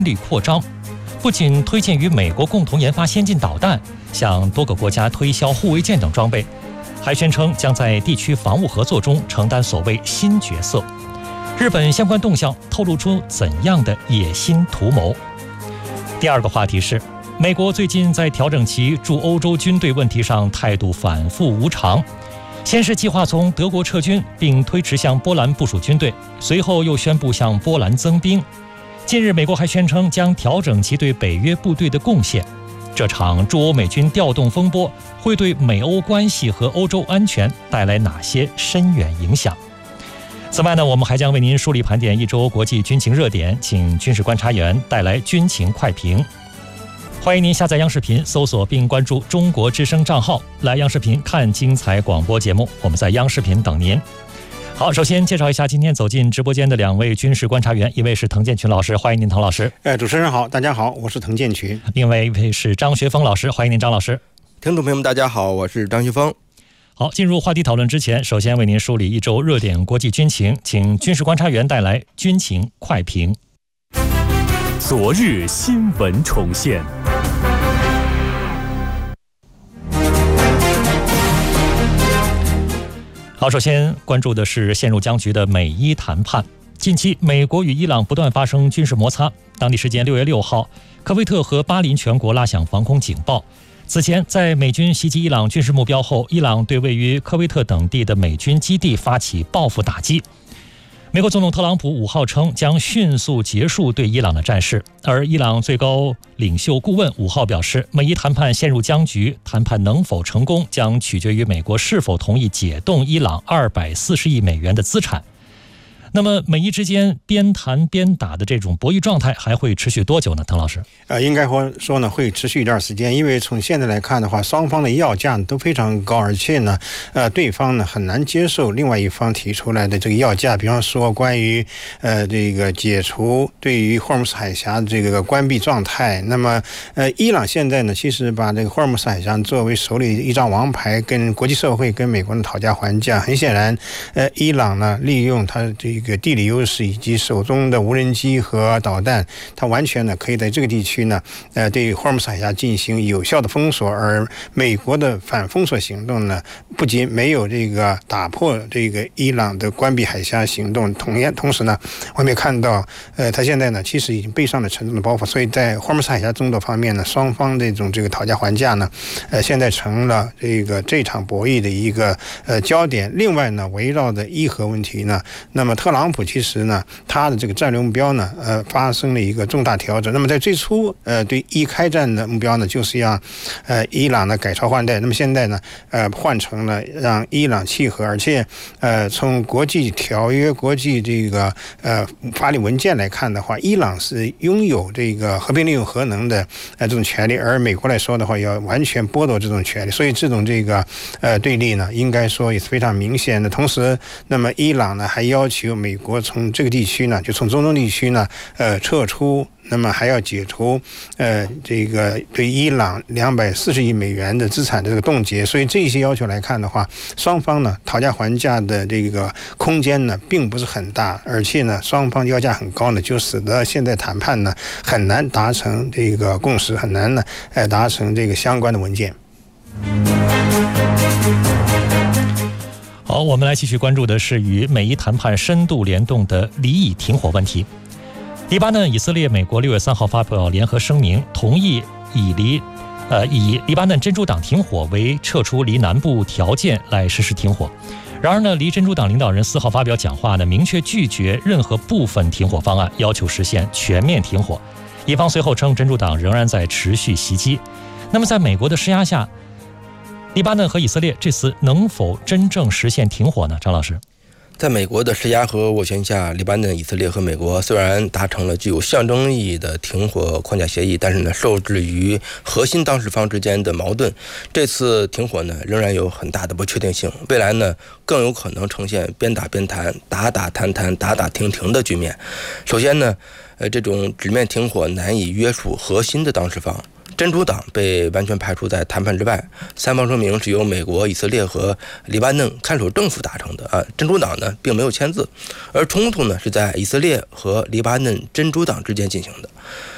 力扩张，不仅推荐与美国共同研发先进导弹，向多个国家推销护卫舰等装备，还宣称将在地区防务合作中承担所谓新角色。日本相关动向透露出怎样的野心图谋？第二个话题是，美国最近在调整其驻欧洲军队问题上态度反复无常，先是计划从德国撤军，并推迟向波兰部署军队，随后又宣布向波兰增兵。近日，美国还宣称将调整其对北约部队的贡献。这场驻欧美军调动风波会对美欧关系和欧洲安全带来哪些深远影响？此外呢，我们还将为您梳理盘点一周国际军情热点，请军事观察员带来军情快评。欢迎您下载央视频，搜索并关注中国之声账号，来央视频看精彩广播节目。我们在央视频等您。好，首先介绍一下今天走进直播间的两位军事观察员，一位是滕建群老师，欢迎您，滕老师。 主持人好，大家好，我是滕建群。 另外一位是张学峰老师，欢迎您，张老师。 听众朋友们，大家好，我是张学峰。 好，进入话题讨论之前，首先为您梳理一周热点国际军情，请军事观察员带来军情快评。 昨日新闻重现。 好，首先关注的是陷入僵局的美伊谈判。近期，美国与伊朗不断发生军事摩擦。当地时间6月6号，科威特和巴林全国拉响防空警报。此前，在美军袭击伊朗军事目标后，伊朗对位于科威特等地的美军基地发起报复打击。美国总统特朗普5号称将迅速结束对伊朗的战事，而伊朗最高领袖顾问5号表示，美伊谈判陷入僵局，谈判能否成功将取决于美国是否同意解冻伊朗240亿美元的资产。那么美伊之间边谈边打的这种博弈状态还会持续多久呢？滕老师？ 应该说呢会持续一段时间，因为从现在来看的话，双方的要价都非常高，而且呢，对方呢很难接受另外一方提出来的这个要价，比方说关于这个解除对于霍尔木斯海峡这个关闭状态。那么伊朗现在呢其实把这个霍尔木斯海峡作为手里一张王牌，跟国际社会跟美国人讨价还价。很显然，伊朗呢利用它这个地理优势以及手中的无人机和导弹，它完全呢可以在这个地区呢对霍尔木斯海峡进行有效的封锁。而美国的反封锁行动呢，不仅没有这个打破这个伊朗的关闭海峡行动，同时呢，我们也看到它现在呢其实已经背上了沉重的包袱。所以在霍尔木斯海峡争夺方面呢，双方这个讨价还价呢现在成了这场博弈的一个焦点。另外呢，围绕着伊核问题呢，那么特朗普其实呢他的这个战略目标呢发生了一个重大调整。那么在最初对伊开战的目标呢就是让伊朗呢改朝换代，那么现在呢换成了让伊朗契合。而且从国际条约、国际这个法理文件来看的话，伊朗是拥有这个和平利用核能的这种权利，而美国来说的话要完全剥夺这种权利。所以这种对立呢应该说也是非常明显的。同时，那么伊朗呢还要求美国从这个地区呢，就从中东地区呢撤出，那么还要解除这个对伊朗240亿美元的资产的这个冻结。所以这些要求来看的话，双方呢讨价还价的这个空间呢并不是很大，而且呢双方要价很高呢，就使得现在谈判呢很难达成这个共识，很难呢达成这个相关的文件。 好，我们来继续关注的是与美伊谈判深度联动的黎以停火问题。黎巴嫩、以色列、美国6月3号发表联合声明，同意以黎巴嫩真主党停火为撤出黎南部条件来实施停火。然而呢，黎真主党领导人4号发表讲话呢，明确拒绝任何部分停火方案，要求实现全面停火。伊方随后称，真主党仍然在持续袭击。那么在美国的施压下，黎巴嫩和以色列这次能否真正实现停火呢？张老师？ 在美国的施压和斡旋下，黎巴嫩、以色列和美国虽然达成了具有象征意义的停火框架协议，但是呢，受制于核心当事方之间的矛盾，这次停火呢仍然有很大的不确定性。未来呢更有可能呈现边打边谈、打打谈谈、打打停停的局面。首先呢，这种直面停火难以约束核心的当事方。真主党被完全排除在谈判之外，三方声明是由美国、以色列和黎巴嫩看守政府达成的真主党呢并没有签字，而冲突呢是在以色列和黎巴嫩真主党之间进行的。